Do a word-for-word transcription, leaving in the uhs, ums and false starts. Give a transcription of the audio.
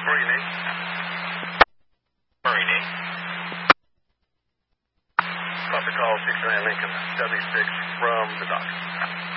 Breathing. Breathing. Copy call six nine Lincoln, W six from the dock.